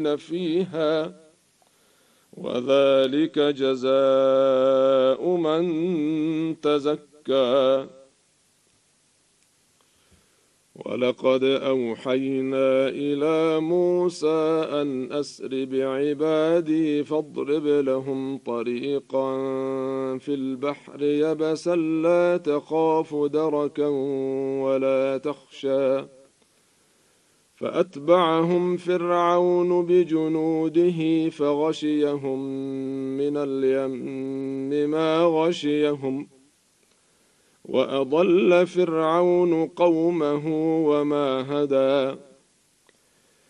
فيها وذلك جزاء من تزكى. ولقد أوحينا إلى موسى أن أسر بعبادي فاضرب لهم طريقا في البحر يبسا لا تخاف دركا ولا تخشى فأتبعهم فرعون بجنوده فغشيهم من اليم ما غشيهم وأضل فرعون قومه وما هدى